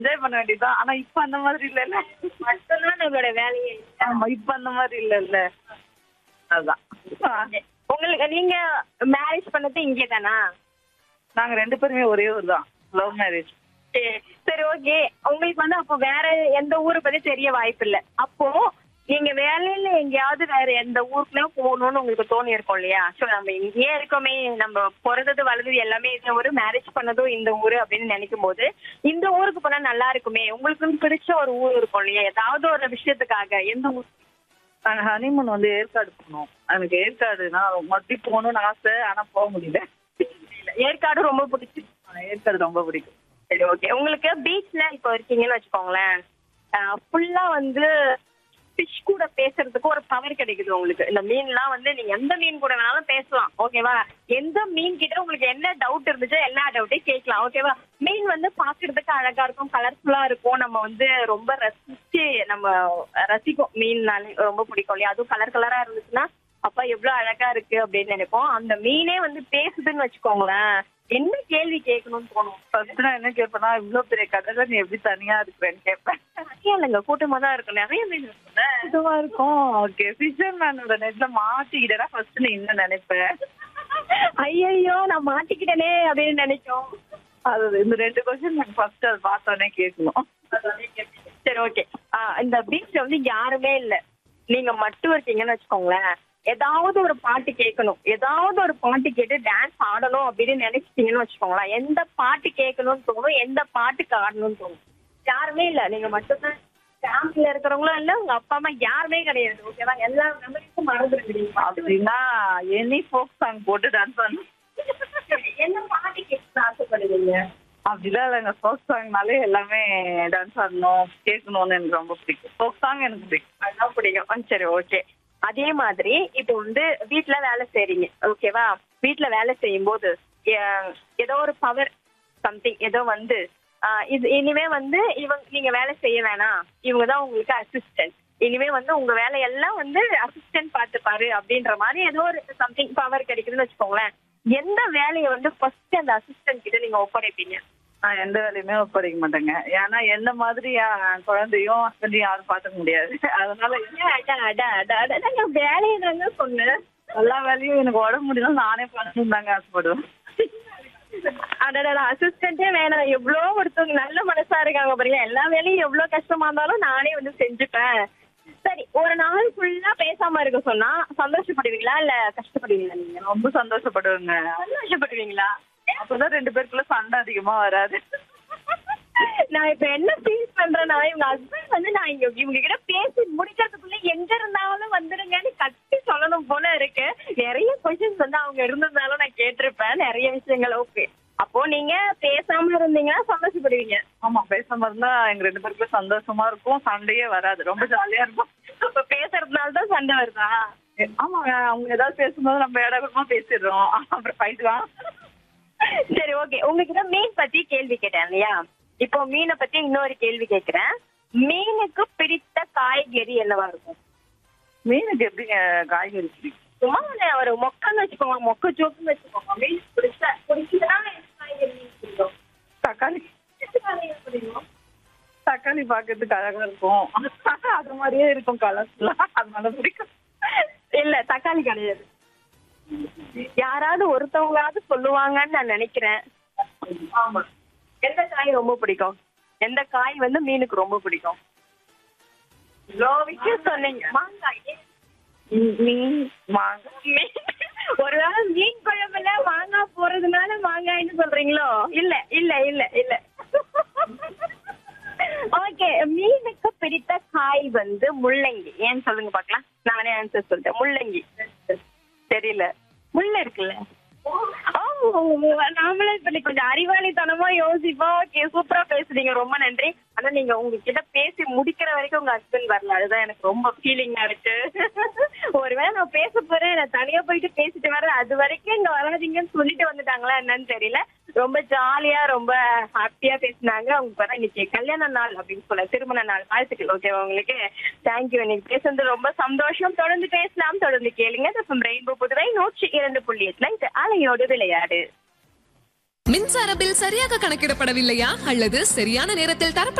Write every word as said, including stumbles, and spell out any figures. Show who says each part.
Speaker 1: Enjoy பண்ண வேண்டியதுதான். ஆனா இப்ப அந்த மாதிரி இல்லல்ல.
Speaker 2: மட்டும்தான் நம்மளோட வேலையே.
Speaker 1: ஆமா, இப்ப அந்த மாதிரி இல்லல்ல. அதான்.
Speaker 2: உங்களுக்கு நீங்க மேரேஜ் பண்ணது இங்கே தானா?
Speaker 1: நாங்க ரெண்டு பேருமே ஒரே ஊர் தான். Love marriage.
Speaker 2: சரி சரி, ஓகே. உங்களுக்கு வந்து அப்போ வேற எந்த ஊரை பத்தி தெரிய வாய்ப்பு இல்ல. அப்போ நீங்க வேலையில எங்கேயாவது வேற எந்த ஊருக்குலாம் போகணும்னு உங்களுக்கு தோணி இருக்கும் இல்லையா? சோ நம்ம இங்கேயே இருக்கோமே, நம்ம பிறந்தது வளர்ந்தது எல்லாமே இந்த ஊரு, மேரேஜ் பண்ணதும் இந்த ஊரு அப்படின்னு நினைக்கும் போது இந்த ஊருக்கு போனா நல்லா இருக்குமே, உங்களுக்கு பிடிச்ச ஒரு ஊர் இருக்கும் இல்லையா? ஏதாவது ஒரு விஷயத்துக்காக எந்த ஊர்?
Speaker 1: நாங்க ஹனிமூன் வந்து ஏற்காடு போனோம். எனக்கு ஏற்காடுனா மறுபடியும் போகணும்னு ஆசை. ஆனா போக முடியல.
Speaker 2: ஏற்காடு ரொம்ப பிடிச்சி.
Speaker 1: ஏற்காடு ரொம்ப பிடிக்கும்.
Speaker 2: சரி, ஓகே. உங்களுக்கு பீச்ல இப்போ இருக்கீங்கன்னு வச்சுக்கோங்களேன், ஃபுல்லா வந்து ஃபிஷ் கூட பேசுறதுக்கு ஒரு பவர் கிடைக்குது உங்களுக்கு. இந்த மீன்லாம் வந்து நீங்க எந்த மீன் கூட வேணாலும் பேசலாம், ஓகேவா? எந்த மீன் கிட்ட உங்களுக்கு என்ன டவுட் இருந்துச்சோ எல்லா டவுட்டையும் கேட்கலாம், ஓகேவா? மீன் வந்து பாக்குறதுக்கு அழகா இருக்கும், கலர்ஃபுல்லா இருக்கும். நம்ம வந்து ரொம்ப ரசிச்சு நம்ம ரசிக்கும். மீன்னாலே ரொம்ப பிடிக்கும் இல்லையா? அதுவும் கலர் கலரா இருந்துச்சுன்னா அப்பா எவ்வளவு அழகா இருக்கு அப்படின்னு நினைப்போம். அந்த மீனே வந்து பேசுதுன்னு வச்சுக்கோங்களேன், என்ன கேள்வி கேட்கணும்னு தோணும்.
Speaker 1: ஃபர்ஸ்ட் நான் என்ன கேட்பேன்னா, இவ்வளவு பெரிய கடல்ல நீ எப்படி தனியா இருக்கிறேன்னு கேட்பேன்.
Speaker 2: நிறைய இல்லைங்க, கூட்டமா தான் இருக்கும், நிறைய மீன் இருக்குல்ல.
Speaker 1: இதுவா இருக்கும். ஓகே, ஃபிஷர்மேனோட நெட்ல மாட்டிக்கிட்டேன்னா ஃபர்ஸ்ட் நீ என்ன நினைப்பேன்?
Speaker 2: ஐயையோ, நான் மாட்டிக்கிட்டேனே அப்படின்னு நினைச்சோம்.
Speaker 1: அது இந்த ரெண்டு கொஸ்டின் எனக்கு ஃபர்ஸ்ட் அது பார்த்தோன்னே கேட்கணும்.
Speaker 2: சரி, ஓகே. இந்த பீச்ல வந்து யாருமே இல்ல, நீங்க மட்டும் இருக்கீங்கன்னு வச்சுக்கோங்களேன், ஏதாவது ஒரு பாட்டு கேட்கணும், ஏதாவது ஒரு பாட்டு கேட்டு டான்ஸ் ஆடணும் அப்படின்னு நினைச்சிட்டீங்கன்னு வச்சுக்கோங்களேன், எந்த பாட்டு கேட்கணும்னு தோணும், எந்த பாட்டுக்கு ஆடணும்னு தோணும்? யாருமே இல்ல, நீங்க மட்டும்தான். ஃபேமிலில இருக்கிறவங்களும் இல்ல, உங்க அப்பா அம்மா யாருமே கிடையாது, ஓகேவா? எல்லா மெமரிஸும் மறந்துருக்கீங்க
Speaker 1: அப்படின்னா எனி ஃபோக் சாங் போட்டு டான்ஸ் பண்ணணும்.
Speaker 2: என்ன பாட்டு கேட்க ஆசைப்படுவீங்க?
Speaker 1: அப்படிலாம் இல்லைங்க, ஃபோக் சாங்னாலே எல்லாமே டான்ஸ் ஆடணும் கேட்கணும்னு எனக்கு ரொம்ப பிடிக்கும். ஃபோக் சாங் எனக்கு பிடிக்கும்.
Speaker 2: அதான் பிடிக்கும். சரி, ஓகே. அதே மாதிரி இப்போ வந்து வீட்டுல வேலை செய்றீங்க, ஓகேவா? வீட்டுல வேலை செய்யும் போது ஏதோ ஒரு பவர் சம்திங் ஏதோ வந்து ஆஹ் இது இனிமே வந்து இவங்க நீங்க வேலை செய்ய வேணாம், இவங்கதான் உங்களுக்கு அசிஸ்டன்ட், இனிமே வந்து உங்க வேலையெல்லாம் வந்து அசிஸ்டன்ட் பார்த்துப்பாரு அப்படின்ற மாதிரி ஏதோ ஒரு சம்திங் பவர் கிடைக்குதுன்னு வச்சுக்கோங்களேன், எந்த வேலையை வந்து ஃபர்ஸ்ட் அந்த அசிஸ்டன்ட் கிட்ட நீங்க ஒப்படைப்பீங்க?
Speaker 1: நான் எந்த வேலையுமே ஒப்படைக்க மாட்டேங்க. ஏன்னா என்ன மாதிரி என் குழந்தையும் ஹஸ்பண்டையும் யாரும் பார்த்துக்க முடியாது. அதனால
Speaker 2: வேலையை தாங்க சொன்னேன்.
Speaker 1: எல்லா வேலையும் எனக்கு உடம்பு முடியல நானே பண்ணணும் தாங்க ஆசைப்படுவேன்.
Speaker 2: அடடா, அசிஸ்டன்டே வேணாம், எவ்வளோ ஒருத்தவங்க நல்ல மனசா இருக்காங்க பாருங்க. எல்லா வேலையும் எவ்வளவு கஷ்டமா இருந்தாலும் நானே வந்து செஞ்சுப்பேன். சரி, ஒரு நாள் ஃபுல்லா பேசாம இருக்க சொன்னா சந்தோஷப்படுவீங்களா இல்ல கஷ்டப்படுவீங்களா? நீங்க
Speaker 1: ரொம்ப சந்தோஷப்படுவேங்க.
Speaker 2: சந்தோஷப்படுவீங்களா?
Speaker 1: அப்பதான் ரெண்டு பேருக்குள்ள சண்டை அதிகமா வராது.
Speaker 2: நான் இப்ப என்ன ஃபீல் பண்றேன்னா, இவங்க ஹஸ்பண்ட் வந்து நான் இங்க இவங்க கிட்ட பேசி முடிக்கிறதுக்குள்ள எங்க இருந்தாலும் வந்துருங்கன்னு கட்டி சொல்லணும் போல இருக்கு. நிறைய கொஸ்டின்ஸ் வந்து அவங்க இருந்திருந்தாலும் நான் கேட்டிருப்பேன், நிறைய விஷயங்கள். ஓகே, அப்போ நீங்க பேசாம இருந்தீங்கன்னா சந்தோஷப்படுவீங்க.
Speaker 1: ஆமா, பேசாம இருந்தா எங்க ரெண்டு பேருக்குள்ள சந்தோஷமா இருக்கும், சண்டையே வராது, ரொம்ப ஜாலியா இருக்கும்.
Speaker 2: இப்ப பேசுறதுனால தான் சண்டை வருதா?
Speaker 1: ஆமாங்க, அவங்க ஏதாவது பேசும்போது நம்ம இடமா பேசிடுறோம், அப்புறம் போயிட்டுலாம்.
Speaker 2: சரி, ஓகே. உங்ககிட்ட மீன் பத்தி கேள்வி கேட்டேன் இல்லையா? இப்போ மீனை பத்தி இன்னொரு கேள்வி கேட்கிறேன். மீனுக்கு பிடித்த காய்கறி என்னவா இருக்கும்?
Speaker 1: மீனுக்கு எப்படிங்க காய்கறி பிடிக்கும்?
Speaker 2: சும்மா ஒரு மொக்கன்னு வச்சுக்கோங்க, மொக்க சோப்புன்னு வச்சுக்கோங்க. மீன் பிடிச்ச பிடிச்சதுனா காய்கறி பிடிக்கும்.
Speaker 1: தக்காளி.
Speaker 2: பிடிக்கும்.
Speaker 1: தக்காளி பாக்கிறதுக்கு அழகா இருக்கும், அது மாதிரியே இருக்கும் கலர்ஸ்லாம், அதனால பிடிக்கும்.
Speaker 2: இல்ல, தக்காளி கிடையாது. யாராவது ஒருத்தவங்களாவது சொல்லுவாங்கன்னு நான் நினைக்கிறேன். ஆமா. எந்த காய் ரொம்ப பிடிக்கும்? எந்த காய் வந்து மீனுக்கு ரொம்ப பிடிக்கும்? இவ்வளோ விஷயம் சொன்னீங்க. மாங்காய்.
Speaker 1: மீன், மாங்காய்.
Speaker 2: ஒருவேளை மீன் குழம்புல மாங்காய் போறதுனால மாங்காய்னு சொல்றீங்களோ? இல்ல இல்ல இல்ல இல்ல. ஓகே, மீனுக்கு பிடித்த காய் வந்து முள்ளங்கி. ஏன்னு சொல்லுங்க பாக்கலாம். நானே ஆன்சர் சொல்லிட்டேன், முள்ளங்கி. தெரியல, முள்ள இருக்குல்ல. நாமளே இப்ப கொஞ்சம் அறிவாளித்தனமா யோசிப்போம். ஓகே, சூப்பரா பேசுறீங்க, ரொம்ப நன்றி. ஆனா நீங்க உங்ககிட்ட பேசி முடிக்கிற வரைக்கும் உங்க ஹஸ்பண்ட் வரல, அதுதான் எனக்கு ரொம்ப ஃபீலிங்கா இருக்கு. ஒருவேளை நான் பேச போறேன், நான் தனியா போயிட்டு பேசிட்டு வரேன், அது வரைக்கும் இங்க வராதீங்கன்னு சொல்லிட்டு வந்துட்டாங்களா என்னன்னு தெரியல. ரொம்ப ஜாலியா ரொம்ப ஹாப்பியா பேசினாங்க. அவங்க பார்த்தா இன்னைக்கு கல்யாண நாள் அப்படின்னு சொல்ல, திருமண நாள் வாழ்த்துக்கள். ஓகேவா உங்களுக்கு? தேங்க்யூ. இன்னைக்கு பேசுறது ரொம்ப சந்தோஷம். தொடர்ந்து பேசலாம், தொடர்ந்து கேளுங்க. ரெயின்போ புதுவை நூற்றி இரண்டு புள்ளி எட்டுல இது அலையோடு விளையாடு.
Speaker 3: மின்சார பில் சரியாக கணக்கிடப்படவில்லையா அல்லது சரியான நேரத்தில் தரப்பட